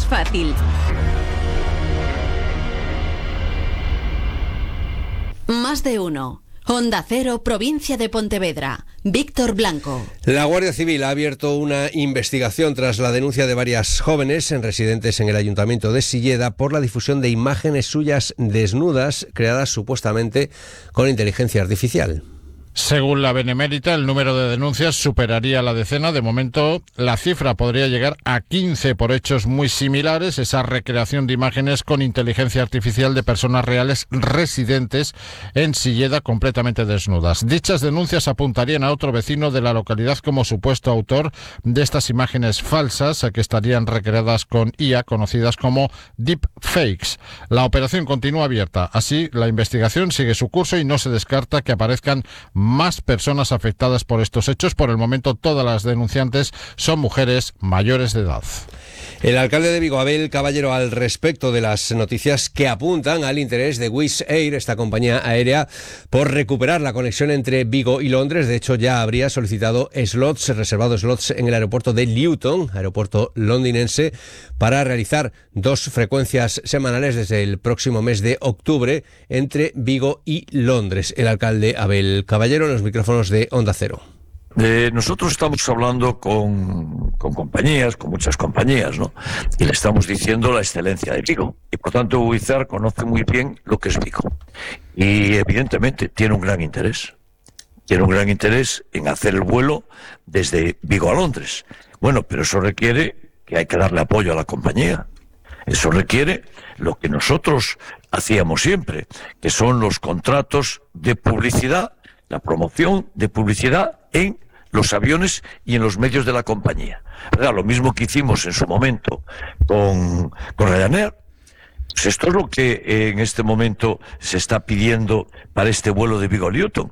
fácil. Más de uno. Onda Cero, provincia de Pontevedra. Víctor Blanco. La Guardia Civil ha abierto una investigación tras la denuncia de varias jóvenes residentes en el Ayuntamiento de Silleda por la difusión de imágenes suyas desnudas creadas supuestamente con inteligencia artificial. Según la Benemérita, el número de denuncias superaría la decena. De momento, la cifra podría llegar a 15 por hechos muy similares. Esa recreación de imágenes con inteligencia artificial de personas reales residentes en Silleda completamente desnudas. Dichas denuncias apuntarían a otro vecino de la localidad como supuesto autor de estas imágenes falsas que estarían recreadas con IA, conocidas como deepfakes. La operación continúa abierta. Así, la investigación sigue su curso y no se descarta que aparezcan más personas afectadas por estos hechos. Por el momento, todas las denunciantes son mujeres mayores de edad. El alcalde de Vigo, Abel Caballero, al respecto de las noticias que apuntan al interés de Wizz Air, esta compañía aérea, por recuperar la conexión entre Vigo y Londres. De hecho, ya habría solicitado reservado slots en el aeropuerto de Luton, aeropuerto londinense, para realizar 2 frecuencias semanales desde el próximo mes de octubre entre Vigo y Londres. El alcalde Abel Caballero en los micrófonos de Onda Cero. Nosotros estamos hablando con compañías, con muchas compañías, ¿no? Y le estamos diciendo la excelencia de Vigo. Y por tanto, Wizz Air conoce muy bien lo que es Vigo. Y evidentemente tiene un gran interés. Tiene un gran interés en hacer el vuelo desde Vigo a Londres. Bueno, pero eso requiere que hay que darle apoyo a la compañía. Eso requiere lo que nosotros hacíamos siempre, que son los contratos de publicidad, la promoción de publicidad en los aviones y en los medios de la compañía. ¿Verdad? Lo mismo que hicimos en su momento con Ryanair. Pues esto es lo que en este momento se está pidiendo para este vuelo de Vigo a Luton.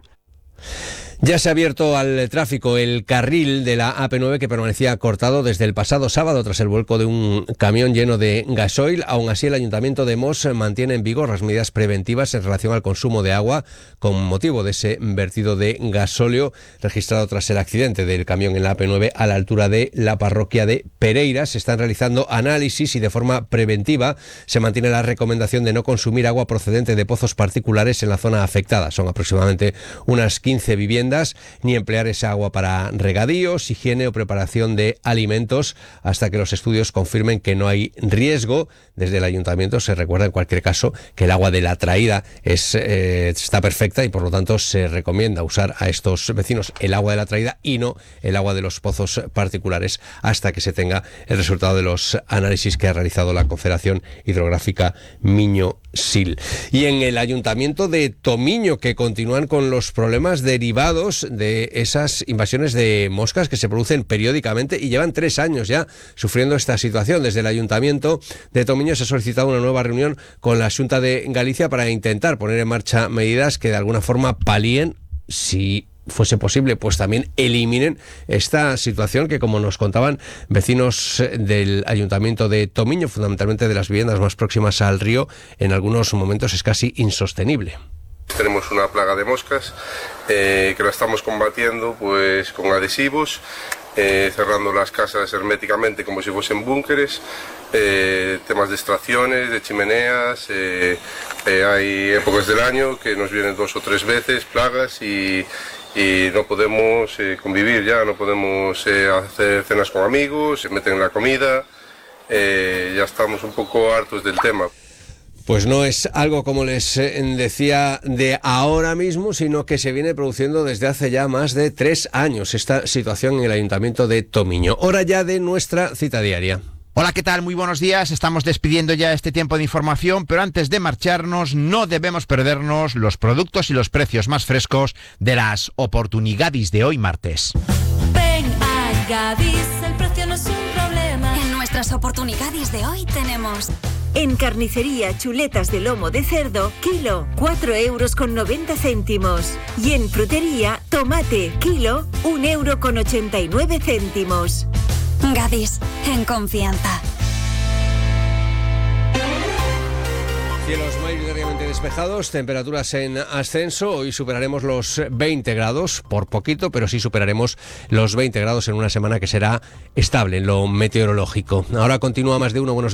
Ya se ha abierto al tráfico el carril de la AP9 que permanecía cortado desde el pasado sábado tras el vuelco de un camión lleno de gasoil. Aún así, el Ayuntamiento de Mos mantiene en vigor las medidas preventivas en relación al consumo de agua con motivo de ese vertido de gasóleo registrado tras el accidente del camión en la AP9 a la altura de la parroquia de Pereira. Se están realizando análisis y de forma preventiva se mantiene la recomendación de no consumir agua procedente de pozos particulares en la zona afectada. Son aproximadamente unas 15 viviendas, ni emplear esa agua para regadíos, higiene o preparación de alimentos hasta que los estudios confirmen que no hay riesgo. Desde el Ayuntamiento se recuerda en cualquier caso que el agua de la traída está perfecta y por lo tanto se recomienda usar a estos vecinos el agua de la traída y no el agua de los pozos particulares hasta que se tenga el resultado de los análisis que ha realizado la Confederación Hidrográfica Miño-Sil. Y en el Ayuntamiento de Tomiño, que continúan con los problemas derivados de esas invasiones de moscas que se producen periódicamente y llevan 3 años ya sufriendo esta situación. Desde el Ayuntamiento de Tomiño se ha solicitado una nueva reunión con la Xunta de Galicia para intentar poner en marcha medidas que de alguna forma palíen, si fuese posible, pues también eliminen esta situación que, como nos contaban vecinos del Ayuntamiento de Tomiño, fundamentalmente de las viviendas más próximas al río, en algunos momentos es casi insostenible. Tenemos una plaga de moscas que la estamos combatiendo pues con adhesivos, cerrando las casas herméticamente como si fuesen búnkeres, temas de extracciones, de chimeneas. Hay épocas del año que nos vienen 2 o 3 veces plagas y no podemos convivir ya, no podemos hacer cenas con amigos, se meten en la comida, ya estamos un poco hartos del tema. Pues no es algo, como les decía, de ahora mismo, sino que se viene produciendo desde hace ya más de 3 años esta situación en el Ayuntamiento de Tomiño. Hora ya de nuestra cita diaria. Hola, ¿qué tal? Muy buenos días. Estamos despidiendo ya este tiempo de información, pero antes de marcharnos no debemos perdernos los productos y los precios más frescos de las oportunidades de hoy martes. Ven a Gadis, el precio no es un problema. En nuestras oportunidades de hoy tenemos... En carnicería, chuletas de lomo de cerdo, kilo, 4,90 €. Y en frutería, tomate, kilo, 1,89 €. Gadis, en confianza. Cielos mayoritariamente despejados, temperaturas en ascenso. Hoy superaremos los 20 grados, por poquito, pero sí superaremos los 20 grados en una semana que será estable en lo meteorológico. Ahora continúa Más de Uno. Buenos días.